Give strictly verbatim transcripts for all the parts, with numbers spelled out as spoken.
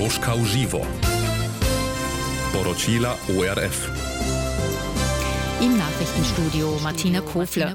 Moskau Živo. Poročila O R F. Im Nachrichtenstudio Martina Kofler.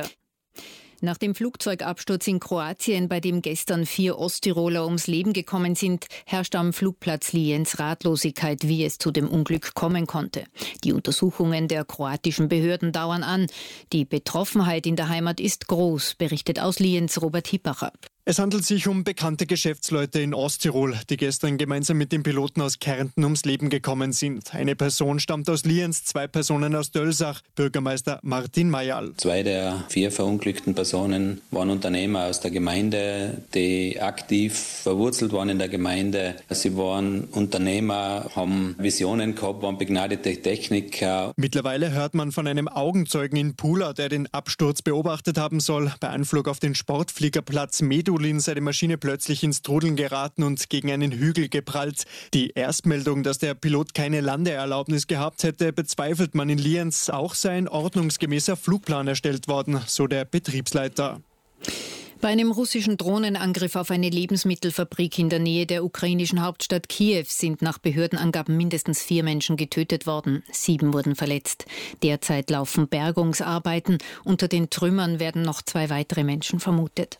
Nach dem Flugzeugabsturz in Kroatien, bei dem gestern vier Osttiroler ums Leben gekommen sind, herrscht am Flugplatz Lienz Ratlosigkeit, wie es zu dem Unglück kommen konnte. Die Untersuchungen der kroatischen Behörden dauern an. Die Betroffenheit in der Heimat ist groß, berichtet aus Lienz Robert Hippacher. Es handelt sich um bekannte Geschäftsleute in Osttirol, die gestern gemeinsam mit dem Piloten aus Kärnten ums Leben gekommen sind. Eine Person stammt aus Lienz, zwei Personen aus Dölsach, Bürgermeister Martin Mayal. Zwei der vier verunglückten Personen waren Unternehmer aus der Gemeinde, die aktiv verwurzelt waren in der Gemeinde. Sie waren Unternehmer, haben Visionen gehabt, waren begnadete Techniker. Mittlerweile hört man von einem Augenzeugen in Pula, der den Absturz beobachtet haben soll. Bei Anflug auf den Sportfliegerplatz Medulin sei die Maschine plötzlich ins Trudeln geraten und gegen einen Hügel geprallt. Die Erstmeldung, dass der Pilot keine Landeerlaubnis gehabt hätte, bezweifelt man in Lienz. Auch sei ein ordnungsgemäßer Flugplan erstellt worden, so der Betriebsleiter. Bei einem russischen Drohnenangriff auf eine Lebensmittelfabrik in der Nähe der ukrainischen Hauptstadt Kiew sind nach Behördenangaben mindestens vier Menschen getötet worden. Sieben wurden verletzt. Derzeit laufen Bergungsarbeiten. Unter den Trümmern werden noch zwei weitere Menschen vermutet.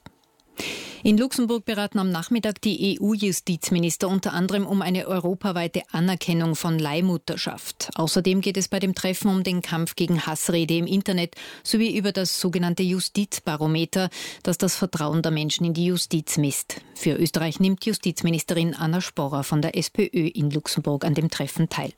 In Luxemburg beraten am Nachmittag die E U-Justizminister unter anderem um eine europaweite Anerkennung von Leihmutterschaft. Außerdem geht es bei dem Treffen um den Kampf gegen Hassrede im Internet sowie über das sogenannte Justizbarometer, das das Vertrauen der Menschen in die Justiz misst. Für Österreich nimmt Justizministerin Anna Sporrer von der SPÖ in Luxemburg an dem Treffen teil.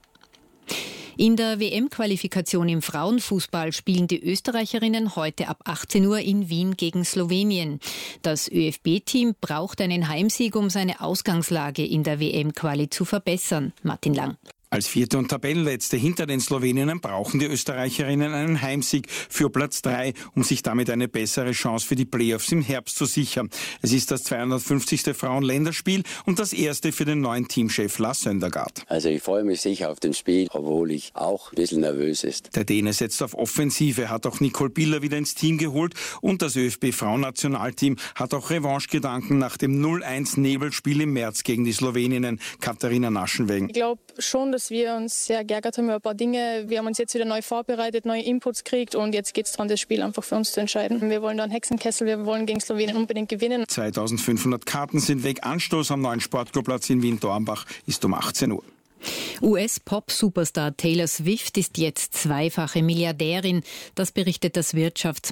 In der W M-Qualifikation im Frauenfußball spielen die Österreicherinnen heute ab achtzehn Uhr in Wien gegen Slowenien. Das Ö F B-Team braucht einen Heimsieg, um seine Ausgangslage in der W M-Quali zu verbessern. Martin Lang. Als Vierte und Tabellenletzte hinter den Sloweninnen brauchen die Österreicherinnen einen Heimsieg für Platz drei, um sich damit eine bessere Chance für die Playoffs im Herbst zu sichern. Es ist das zweihundertfünfzigste Frauenländerspiel und das erste für den neuen Teamchef Lars Søndergaard. Also ich freue mich sicher auf das Spiel, obwohl ich auch ein bisschen nervös ist. Der Däne setzt auf Offensive, hat auch Nicole Biller wieder ins Team geholt und das Ö F B-Frauennationalteam hat auch Revanchegedanken nach dem null eins Nebelspiel im März gegen die Sloweninnen. Katharina Naschenwegen. Ich glaube schon, dass wir uns sehr geärgert haben über ein paar Dinge. Wir haben uns jetzt wieder neu vorbereitet, neue Inputs gekriegt und jetzt geht es daran, das Spiel einfach für uns zu entscheiden. Wir wollen da einen Hexenkessel, wir wollen gegen Slowenien unbedingt gewinnen. zweitausendfünfhundert Karten sind weg. Anstoß am neuen Sportclubplatz in Wien-Dornbach ist um achtzehn Uhr. U S-Pop-Superstar Taylor Swift ist jetzt zweifache Milliardärin. Das berichtet das Wirtschafts-